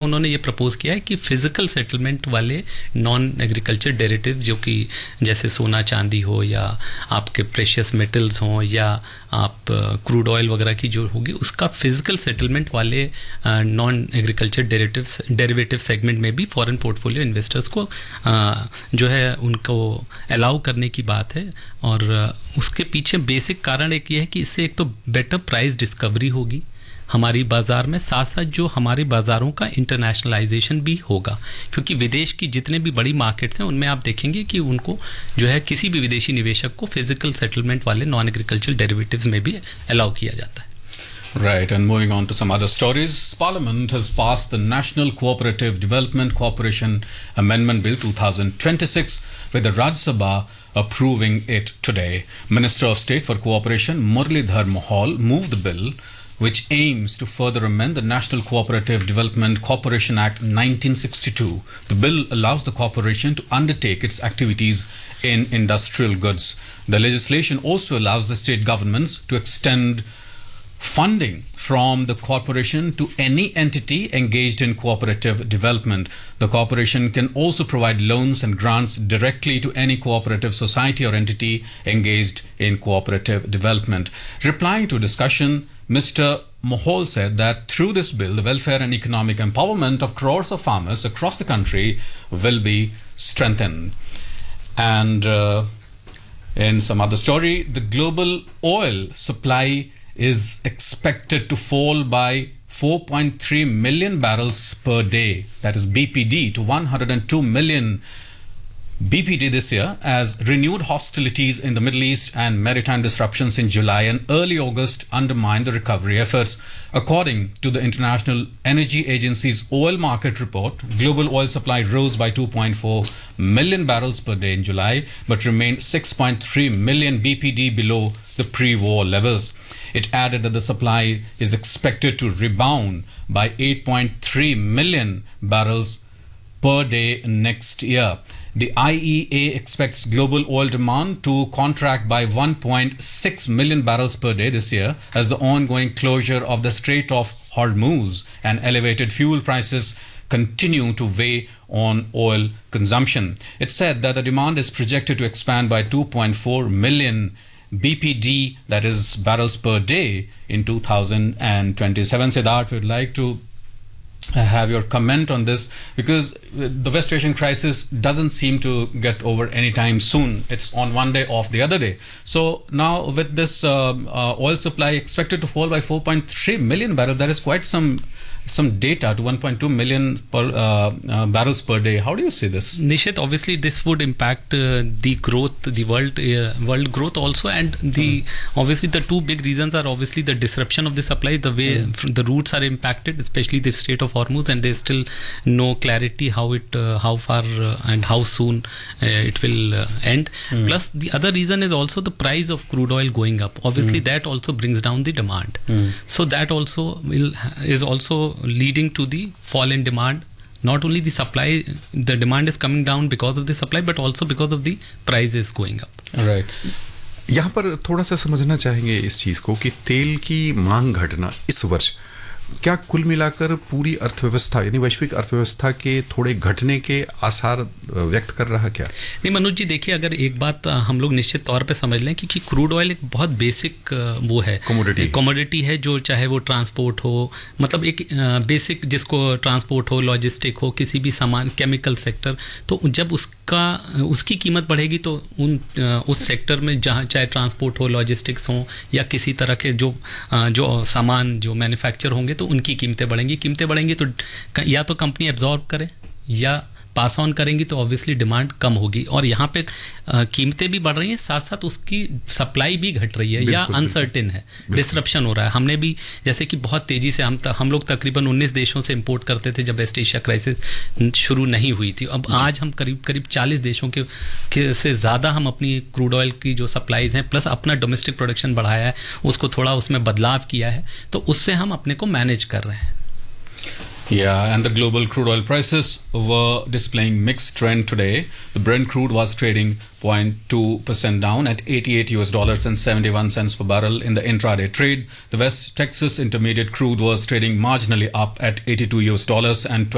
उन्होंने ये प्रपोज किया है कि फिजिकल सेटलमेंट वाले नॉन एग्रीकल्चर डेरिवेटिव, जो कि जैसे सोना चांदी हो या आपके प्रेशियस मेटल्स हों या आप क्रूड ऑयल वगैरह की जो होगी, उसका फिजिकल सेटलमेंट वाले नॉन एग्रीकल्चर डेरिवेटिव सेगमेंट में भी फॉरेन पोर्टफोलियो इन्वेस्टर्स को जो है उनको अलाउ करने की बात है। और उसके पीछे बेसिक कारण एक ये है कि इससे एक तो बेटर प्राइस डिस्कवरी होगी हमारी बाज़ार में, साथ साथ जो हमारे बाज़ारों का इंटरनेशनलाइजेशन भी होगा, क्योंकि विदेश की जितने भी बड़ी मार्केट्स हैं उनमें आप देखेंगे कि उनको जो है किसी भी विदेशी निवेशक को फिजिकल सेटलमेंट वाले नॉन एग्रीकल्चर डेरिवेटिव्स में भी अलाउ किया जाता है। Right, and moving on to some other stories, Parliament has passed the National Cooperative Development Corporation Amendment Bill 2026 with the Rajya Sabha approving it today. Minister of State for Cooperation Muralidhar Mohol moved the bill, which aims to further amend the National Cooperative Development Corporation Act 1962. The bill allows the corporation to undertake its activities in industrial goods. The legislation also allows the state governments to extend funding from the corporation to any entity engaged in cooperative development. The corporation can also provide loans and grants directly to any cooperative society or entity engaged in cooperative development. Replying to discussion, Mr. Mohol said that through this bill, the welfare and economic empowerment of crores of farmers across the country will be strengthened. And in some other story, the global oil supply is expected to fall by 4.3 million barrels per day, that is BPD, to 102 million BPD this year, as renewed hostilities in the Middle East and maritime disruptions in July and early August undermined the recovery efforts. According to the International Energy Agency's oil market report, global oil supply rose by 2.4 million barrels per day in July, but remained 6.3 million BPD below the pre-war levels. It added that the supply is expected to rebound by 8.3 million barrels per day next year. The IEA expects global oil demand to contract by 1.6 million barrels per day this year, as the ongoing closure of the Strait of Hormuz and elevated fuel prices continue to weigh on oil consumption. It said that the demand is projected to expand by 2.4 million BPD, that is barrels per day, in 2027. Siddharth, we'd like to have your comment on this, because the West Asian crisis doesn't seem to get over anytime soon. It's on one day off the other day. So now with this oil supply expected to fall by 4.3 million barrels, that is quite some data, to 1.2 million barrels per day. How do you see this? Nishit, obviously this would impact the growth, the world growth also, and obviously the two big reasons are obviously the disruption of the supply, the way the routes are impacted, especially the Strait of Hormuz, and there's still no clarity how far and how soon it will end. Plus the other reason is also the price of crude oil going up. Obviously that also brings down the demand. So that also is also leading to the fall in demand. Not only the supply, the demand is coming down because of the supply, but also because of the prices going up. Right. यहाँ पर थोड़ा सा समझना चाहेंगे इस चीज़ को कि तेल की मांग घटना इस वर्ष क्या कुल मिलाकर पूरी अर्थव्यवस्था यानी वैश्विक अर्थव्यवस्था के थोड़े घटने के आसार व्यक्त कर रहा क्या? नहीं मनोज जी, देखिए अगर एक बात हम लोग निश्चित तौर पे समझ लें कि क्रूड ऑयल एक बहुत बेसिक वो है, कमोडिटी है, जो चाहे वो ट्रांसपोर्ट हो, मतलब एक बेसिक जिसको ट्रांसपोर्ट हो, लॉजिस्टिक हो, किसी भी सामान, केमिकल सेक्टर, तो जब उसकी कीमत बढ़ेगी तो उस सेक्टर में जहाँ चाहे ट्रांसपोर्ट हो, लॉजिस्टिक्स हो या किसी तरह के जो सामान जो मैन्युफैक्चर होंगे तो उनकी कीमतें बढ़ेंगी तो या तो कंपनी एब्जॉर्ब करे या पास ऑन करेंगी, तो ऑब्वियसली डिमांड कम होगी। और यहाँ पे कीमतें भी बढ़ रही हैं, साथ साथ उसकी सप्लाई भी घट रही है या अनसर्टेन है, डिसरप्शन हो रहा है। हमने भी जैसे कि बहुत तेज़ी से हम लोग तकरीबन 19 देशों से इंपोर्ट करते थे जब वेस्ट एशिया क्राइसिस शुरू नहीं हुई थी। अब आज हम करीब 40 देशों के से ज़्यादा हम अपनी क्रूड ऑयल की जो सप्लाईज़ हैं प्लस अपना डोमेस्टिक प्रोडक्शन बढ़ाया है, उसको थोड़ा उसमें बदलाव किया है, तो उससे हम अपने को मैनेज कर रहे हैं। Yeah, and the global crude oil prices were displaying mixed trend today. The Brent crude was trading 0.2% down at $88.71 per barrel in the intraday trade. The West Texas Intermediate crude was trading marginally up at $82 and